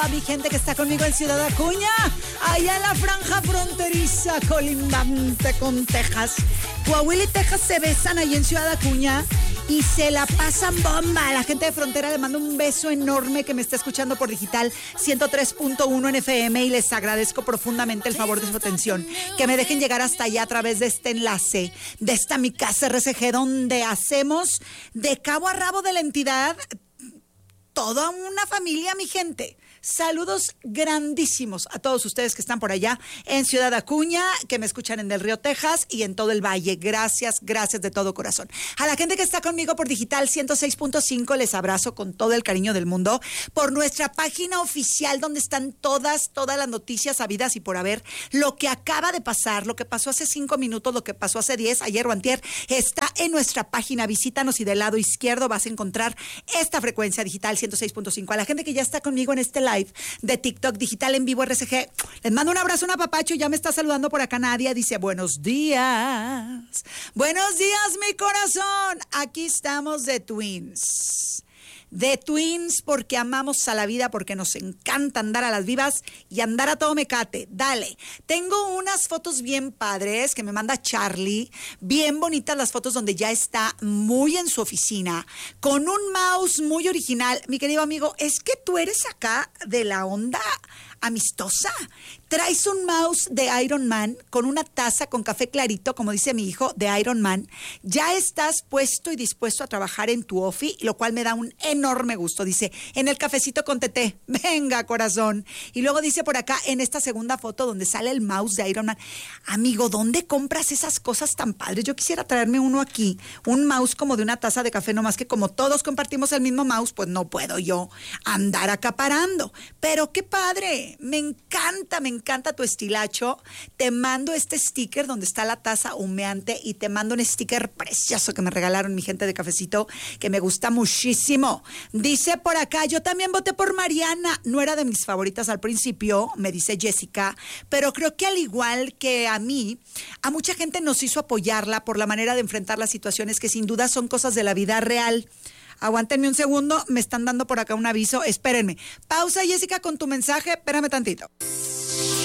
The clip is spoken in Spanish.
A mi gente que está conmigo en Ciudad Acuña, allá en la franja fronteriza colindante con Texas. Coahuila y Texas se besan ahí en Ciudad Acuña y se la pasan bomba. A la gente de frontera le mando un beso enorme que me está escuchando por digital 103.1 en FM y les agradezco profundamente el favor de su atención. Que me dejen llegar hasta allá a través de este enlace, de esta Mi Casa RCG, donde hacemos de cabo a rabo de la entidad toda una familia, mi gente. Saludos grandísimos a todos ustedes que están por allá en Ciudad Acuña, que me escuchan en Del Río, Texas y en todo el valle. Gracias, gracias de todo corazón. A la gente que está conmigo por digital 106.5 les abrazo con todo el cariño del mundo por nuestra página oficial donde están todas las noticias habidas y por haber. Lo que acaba de pasar, lo que pasó hace 5 minutos, lo que pasó hace 10, ayer o antier, está en nuestra página. Visítanos y del lado izquierdo vas a encontrar esta frecuencia digital 106.5. A la gente que ya está conmigo en este live de TikTok Digital en Vivo RCG, les mando un abrazo, un apapacho. Ya me está saludando por acá Nadia, dice buenos días mi corazón, aquí estamos de Twins porque amamos a la vida, porque nos encanta andar a las vivas y andar a todo mecate. Dale, tengo unas fotos bien padres que me manda Charlie, bien bonitas las fotos donde ya está muy en su oficina, con un mouse muy original. Mi querido amigo, es que tú eres acá de la onda amistosa. Traes un mouse de Iron Man con una taza con café clarito, como dice mi hijo, de Iron Man. Ya estás puesto y dispuesto a trabajar en tu ofi, lo cual me da un enorme gusto. Dice, en el cafecito con teté. Venga, corazón. Y luego dice por acá, en esta segunda foto donde sale el mouse de Iron Man. Amigo, ¿dónde compras esas cosas tan padres? Yo quisiera traerme uno aquí, un mouse como de una taza de café, nomás que como todos compartimos el mismo mouse, pues no puedo yo andar acaparando. Pero qué padre. Me encanta tu estilacho. Te mando este sticker donde está la taza humeante y te mando un sticker precioso que me regalaron mi gente de cafecito, que me gusta muchísimo. Dice por acá, yo también voté por Mariana. No era de mis favoritas al principio, me dice Jessica, pero creo que al igual que a mí, a mucha gente nos hizo apoyarla por la manera de enfrentar las situaciones que sin duda son cosas de la vida real. Aguántenme un segundo, me están dando por acá un aviso, espérenme. Pausa, Jessica, con tu mensaje, espérame tantito.